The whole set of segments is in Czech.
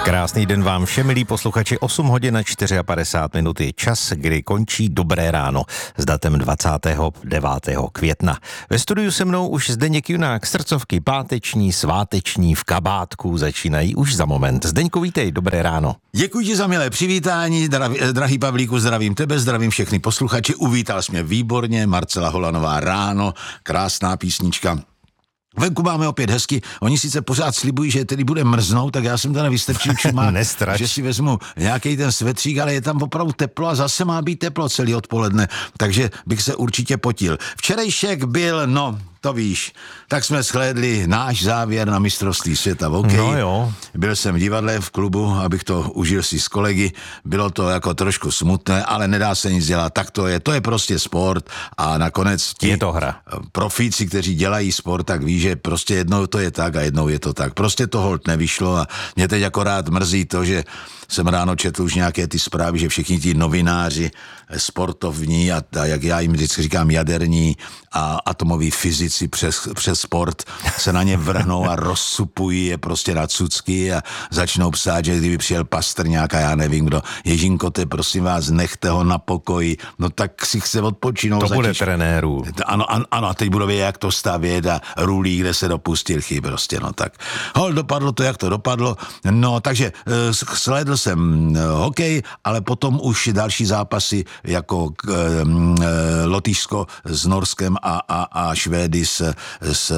Krásný den vám všem, milí posluchači, 8 hodin a 54 minuty, čas, kdy končí Dobré ráno s datem 29. května. Ve studiu se mnou už Zdeněk Junák, srdcovky páteční, sváteční v kabátku začínají už za moment. Zdeňku, vítej, dobré ráno. Děkuji ti za milé přivítání, drahý Pavlíku, zdravím tebe, zdravím všechny posluchači, uvítal jsi mě výborně, Marcela Holanová Ráno, krásná písnička. Venku máme opět hezky, oni sice pořád slibují, že tedy bude mrznout, tak já jsem tady vystrčil čumák, že si vezmu nějaký ten svetřík, ale je tam opravdu teplo a zase má být teplo celý odpoledne, takže bych se určitě potil. Včerejšek byl, to víš, tak jsme shlédli náš závěr na mistrovství světa v hokeji. No jo. Byl jsem v divadle v klubu, abych to užil si s kolegy. Bylo to jako trošku smutné, ale nedá se nic dělat. Tak to je prostě sport a nakonec je to hra. Profíci, kteří dělají sport, tak ví, že prostě jednou to je tak a jednou je to tak. Prostě to holt nevyšlo a mě teď akorát mrzí to, že jsem ráno četl už nějaké ty zprávy, že všichni ti novináři sportovní a jak já jim vždycky říkám jaderní a atomoví fyzici přes sport se na ně vrhnou a rozsupují je prostě na cucky a začnou psát, že kdyby přijel Pastrňák a já nevím kdo, Ježínkote, prosím vás, nechte ho na pokoji, tak si chce odpočinout. To bude trenérů. Ano, a teď budou vědět, jak to stavět a rulí, kde se dopustil chyb prostě, tak. Dopadlo to, jak to dopadlo, takže sledl jsem hokej, ale potom už další zápasy jako Lotyšsko s Norskem a Švédy s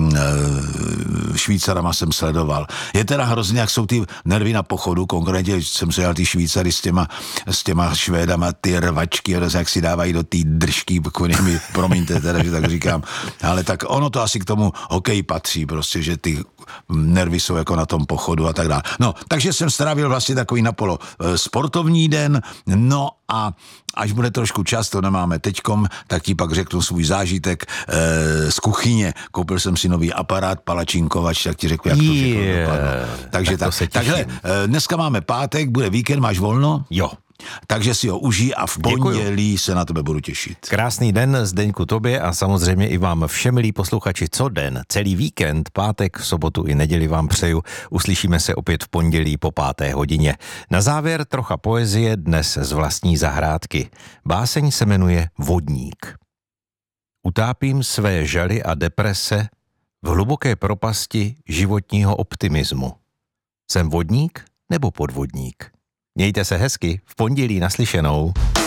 Švýcarama jsem sledoval. Je teda hrozně, jak jsou ty nervy na pochodu, konkrétně jsem se jel ty Švýcary s těma Švédama, ty rvačky, jak si dávají do té držky, promiňte teda, že tak říkám, ale tak ono to asi k tomu hokeji patří, prostě, že ty nervy jsou jako na tom pochodu a tak dále. Takže jsem strávil vlastně takový napolo sportovní den, a až bude trošku čas, to nemáme teďkom, tak ti pak řeknu svůj zážitek z kuchyně. Koupil jsem si nový aparát, palačinkovač, tak ti řeknu, jak to všechno dopadlo. Takže takhle, dneska máme pátek, bude víkend, máš volno? Jo. Takže si ho užij a v pondělí se na tebe budu těšit. Krásný den, Zdeňku, tobě a samozřejmě i vám všem, milí posluchači, co den, celý víkend, pátek, sobotu i neděli vám přeju. Uslyšíme se opět v pondělí po 5. hodině. Na závěr trocha poezie dnes z vlastní zahrádky. Báseň se jmenuje Vodník. Utápím své žaly a deprese v hluboké propasti životního optimismu. Jsem vodník nebo podvodník? Mějte se hezky, v pondělí naslyšenou.